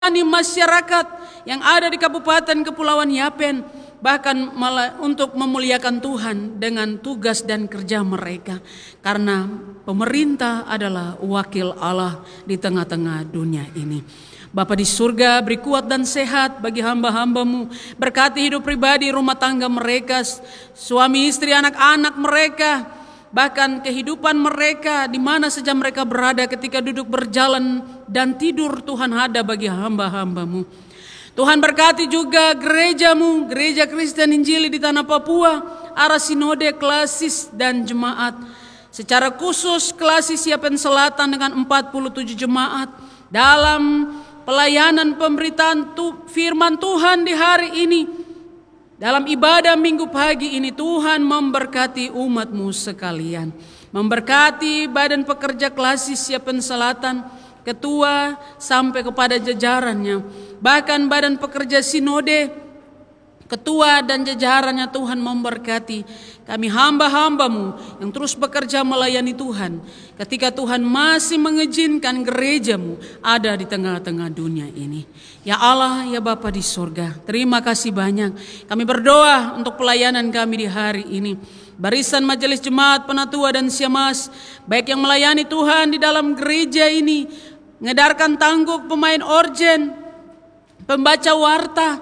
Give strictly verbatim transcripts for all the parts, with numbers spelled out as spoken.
melayani masyarakat yang ada di Kabupaten Kepulauan Yapen, bahkan malah untuk memuliakan Tuhan dengan tugas dan kerja mereka, karena pemerintah adalah wakil Allah di tengah-tengah dunia ini. Bapa di surga, beri kuat dan sehat bagi hamba-hambamu, berkati hidup pribadi, rumah tangga mereka, suami istri, anak-anak mereka, bahkan kehidupan mereka di mana saja mereka berada ketika duduk berjalan dan tidur. Tuhan ada bagi hamba-hambamu. Tuhan berkati juga gerejamu, gereja Kristen Injili di tanah Papua, arah sinode, klasis dan jemaat. Secara khusus klasis Yapen Selatan dengan empat puluh tujuh jemaat dalam pelayanan pemberitaan firman Tuhan di hari ini. Dalam ibadah minggu pagi ini Tuhan memberkati umatmu sekalian. Memberkati badan pekerja klasis Yapen Selatan, ketua sampai kepada jajarannya. Bahkan badan pekerja sinode, ketua dan jajarannya Tuhan memberkati. Kami hamba-hambamu yang terus bekerja melayani Tuhan. Ketika Tuhan masih mengizinkan gerejamu ada di tengah-tengah dunia ini. Ya Allah, ya Bapa di surga, terima kasih banyak. Kami berdoa untuk pelayanan kami di hari ini. Barisan majelis jemaat, penatua dan siamas, baik yang melayani Tuhan di dalam gereja ini, mengedarkan tangguk, pemain orgen, pembaca warta,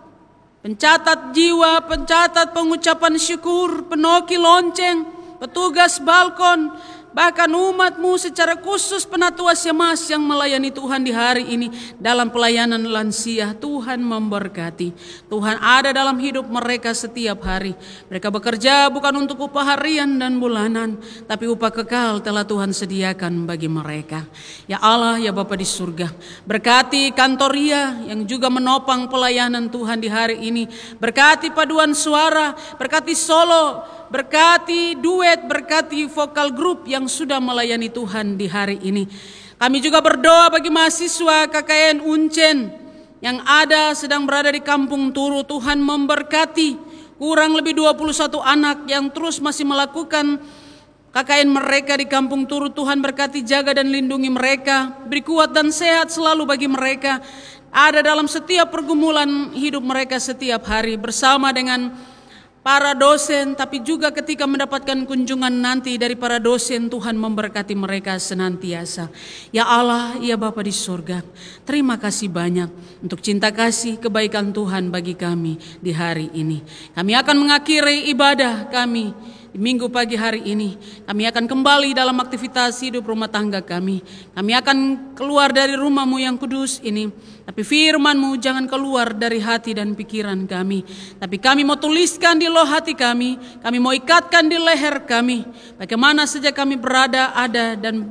pencatat jiwa, pencatat pengucapan syukur, penoki lonceng, petugas balkon, bahkan umatmu secara khusus penatua siamas yang melayani Tuhan di hari ini dalam pelayanan lansia. Tuhan memberkati. Tuhan ada dalam hidup mereka setiap hari. Mereka bekerja bukan untuk upah harian dan bulanan, tapi upah kekal telah Tuhan sediakan bagi mereka. Ya Allah, ya Bapa di surga, berkati Kantoria yang juga menopang pelayanan Tuhan di hari ini. Berkati paduan suara, berkati solo, berkati duet, berkati vokal grup yang sudah melayani Tuhan di hari ini. Kami juga berdoa bagi mahasiswa K K N Uncen yang ada sedang berada di Kampung Turu. Tuhan memberkati kurang lebih dua puluh satu anak yang terus masih melakukan K K N mereka di Kampung Turu. Tuhan berkati, jaga dan lindungi mereka, beri kuat dan sehat selalu bagi mereka. Ada dalam setiap pergumulan hidup mereka setiap hari bersama dengan para dosen, tapi juga ketika mendapatkan kunjungan nanti dari para dosen, Tuhan memberkati mereka senantiasa. Ya Allah, ya Bapa di surga, terima kasih banyak untuk cinta kasih kebaikan Tuhan bagi kami di hari ini. Kami akan mengakhiri ibadah kami di minggu pagi hari ini. Kami akan kembali dalam aktivitas hidup rumah tangga kami. Kami akan keluar dari rumah-Mu yang kudus ini. Tapi firman-Mu jangan keluar dari hati dan pikiran kami. Tapi kami mau tuliskan di loh hati kami. Kami mau ikatkan di leher kami. Bagaimana saja kami berada, ada dan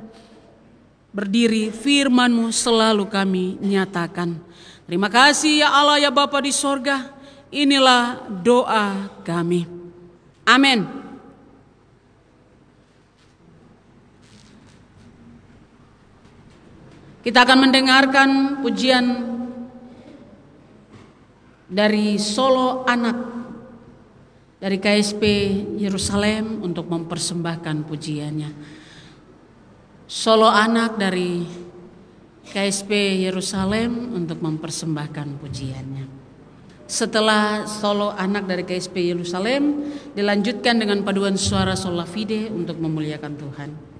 berdiri, firman-Mu selalu kami nyatakan. Terima kasih ya Allah, ya Bapa di sorga. Inilah doa kami. Amin. Kita akan mendengarkan pujian dari solo anak dari K S P Yerusalem untuk mempersembahkan pujiannya. Solo anak dari K S P Yerusalem untuk mempersembahkan pujiannya. Setelah solo anak dari K S P Yerusalem dilanjutkan dengan paduan suara sola fide untuk memuliakan Tuhan.